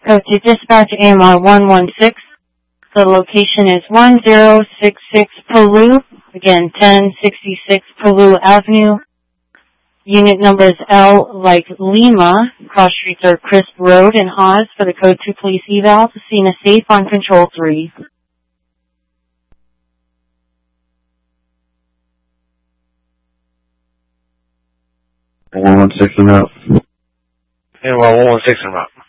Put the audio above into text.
Code to dispatch AMR 116. The location is 1066 Pulu. Again, 1066 Pulu Avenue. Unit number is L like Lima. Cross streets are Crisp Road and Haas for the Code 2 Police Eval. Scene is safe on Control 3. 116 and up. And 116 and up.